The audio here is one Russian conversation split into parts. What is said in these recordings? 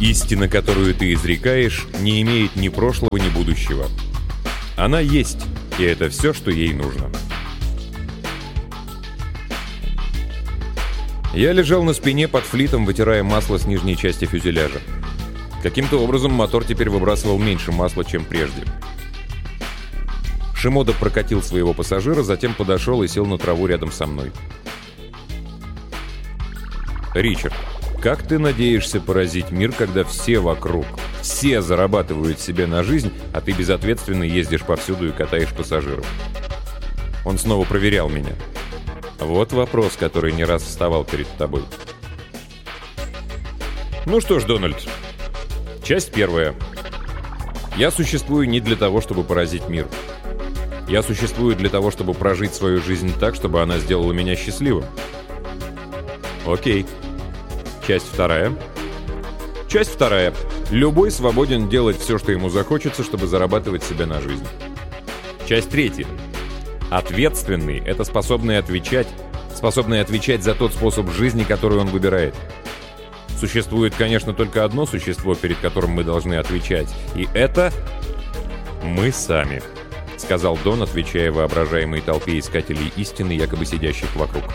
Истина, которую ты изрекаешь, не имеет ни прошлого, ни будущего. Она есть, и это все, что ей нужно. Я лежал на спине под флитом, вытирая масло с нижней части фюзеляжа. Каким-то образом мотор теперь выбрасывал меньше масла, чем прежде. Шимода прокатил своего пассажира, затем подошел и сел на траву рядом со мной. «Ричард, как ты надеешься поразить мир, когда все вокруг, все зарабатывают себе на жизнь, а ты безответственно ездишь повсюду и катаешь пассажиров?» Он снова проверял меня. Вот вопрос, который не раз вставал перед тобой. Ну что ж, Дональд, часть первая. Я существую не для того, чтобы поразить мир. Я существую для того, чтобы прожить свою жизнь так, чтобы она сделала меня счастливым. Окей. Часть вторая. Часть вторая. Любой свободен делать все, что ему захочется, чтобы зарабатывать себе на жизнь. Часть третья. Ответственный — это способный отвечать за тот способ жизни, который он выбирает. Существует, конечно, только одно существо, перед которым мы должны отвечать, и это мы сами, сказал Дон, отвечая воображаемой толпе искателей истины, якобы сидящих вокруг.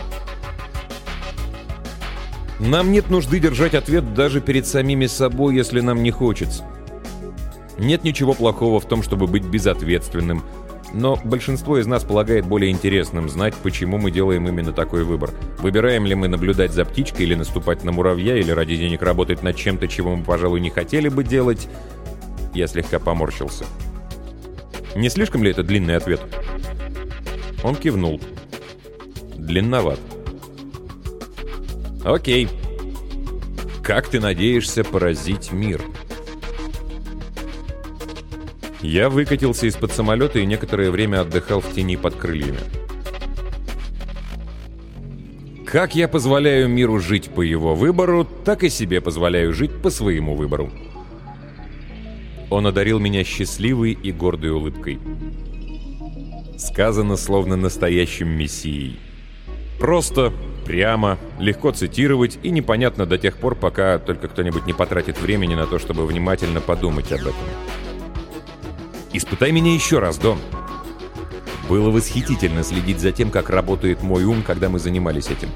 Нам нет нужды держать ответ даже перед самими собой, если нам не хочется. Нет ничего плохого в том, чтобы быть безответственным, но большинство из нас полагает более интересным знать, почему мы делаем именно такой выбор. Выбираем ли мы наблюдать за птичкой или наступать на муравья, или ради денег работать над чем-то, чего мы, пожалуй, не хотели бы делать. Я слегка поморщился. Не слишком ли это длинный ответ? Он кивнул. Длинноват. Окей. Как ты надеешься поразить мир? Я выкатился из-под самолета и некоторое время отдыхал в тени под крыльями. Как я позволяю миру жить по его выбору, так и себе позволяю жить по своему выбору. Он одарил меня счастливой и гордой улыбкой. Сказано словно настоящим мессией. Просто, прямо, легко цитировать и непонятно до тех пор, пока только кто-нибудь не потратит времени на то, чтобы внимательно подумать об этом. «Испытай меня еще раз, Дон!» Было восхитительно следить за тем, как работает мой ум, когда мы занимались этим.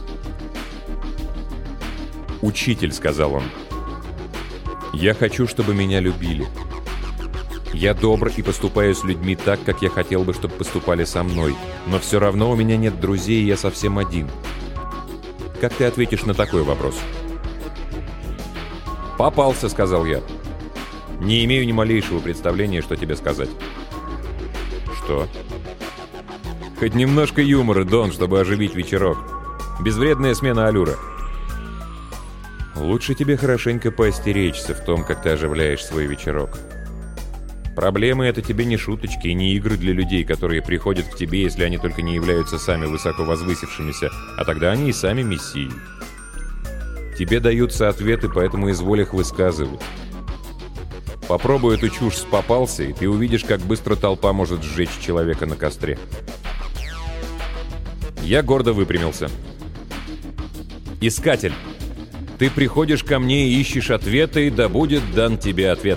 «Учитель», — сказал он, — «я хочу, чтобы меня любили. Я добр и поступаю с людьми так, как я хотел бы, чтобы поступали со мной, но все равно у меня нет друзей, и я совсем один. Как ты ответишь на такой вопрос?» «Попался», — сказал я. «Не имею ни малейшего представления, что тебе сказать». «Что?» «Хоть немножко юмора, Дон, чтобы оживить вечерок. Безвредная смена аллюра». «Лучше тебе хорошенько поостеречься в том, как ты оживляешь свой вечерок. Проблемы — это тебе не шуточки и не игры для людей, которые приходят к тебе, если они только не являются сами высоко возвысившимися, а тогда они и сами мессии. Тебе даются ответы, поэтому изволь их высказывать. Попробуй эту чушь с «попался», и ты увидишь, как быстро толпа может сжечь человека на костре». Я гордо выпрямился. «Искатель, ты приходишь ко мне и ищешь ответы, да будет дан тебе ответ.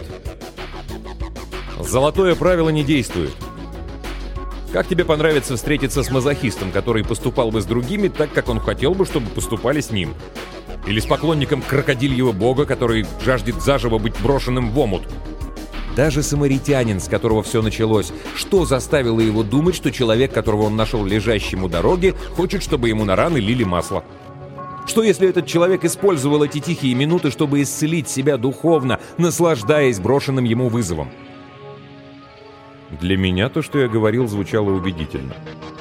Золотое правило не действует. Как тебе понравится встретиться с мазохистом, который поступал бы с другими так, как он хотел бы, чтобы поступали с ним? Или с поклонником крокодильего бога, который жаждет заживо быть брошенным в омут? Даже самаритянин, с которого все началось, что заставило его думать, что человек, которого он нашел лежащим у дороги, хочет, чтобы ему на раны лили масло? Что если этот человек использовал эти тихие минуты, чтобы исцелить себя духовно, наслаждаясь брошенным ему вызовом? Для меня то, что я говорил, звучало убедительно.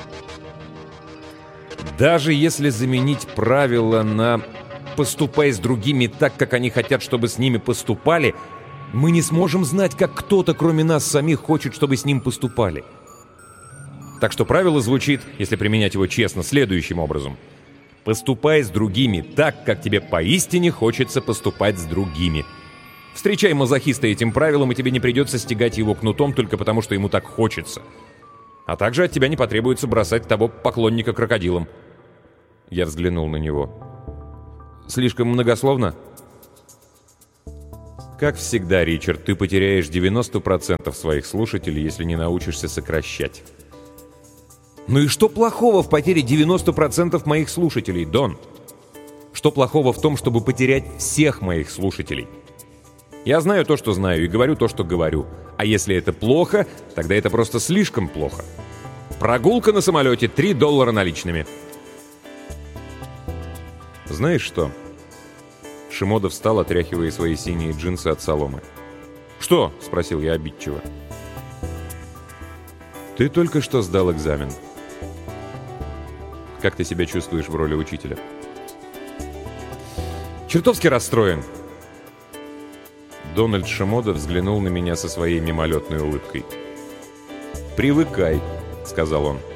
Даже если заменить правила на «поступай с другими так, как они хотят, чтобы с ними поступали», мы не сможем знать, как кто-то, кроме нас самих, хочет, чтобы с ним поступали. Так что правило звучит, если применять его честно, следующим образом. «Поступай с другими так, как тебе поистине хочется поступать с другими». Встречай мазохиста этим правилом, и тебе не придется стягать его кнутом только потому, что ему так хочется. А также от тебя не потребуется бросать того поклонника крокодилом. Я взглянул на него. Слишком многословно? Как всегда, Ричард, ты потеряешь 90% своих слушателей, если не научишься сокращать. Ну и что плохого в потере 90% моих слушателей, Дон? Что плохого в том, чтобы потерять всех моих слушателей? Я знаю то, что знаю, и говорю то, что говорю. А если это плохо, тогда это просто слишком плохо. Прогулка на самолете, $3 наличными. Знаешь что? Шимода встал, отряхивая свои синие джинсы от соломы. «Что?» — спросил я обидчиво. «Ты только что сдал экзамен. Как ты себя чувствуешь в роли учителя?» «Чертовски расстроен». Дональд Шимода взглянул на меня со своей мимолетной улыбкой. «Привыкай», — сказал он.